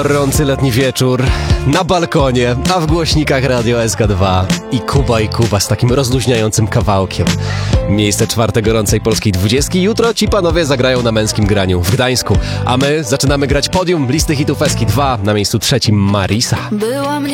Gorący letni wieczór, na balkonie, a w głośnikach Radio SK2 i Kuba z takim rozluźniającym kawałkiem. Miejsce 4 gorącej polskiej 20. Jutro ci panowie zagrają na męskim graniu w Gdańsku, a my zaczynamy grać podium listy hitów SK2 na miejscu 3 Marisa.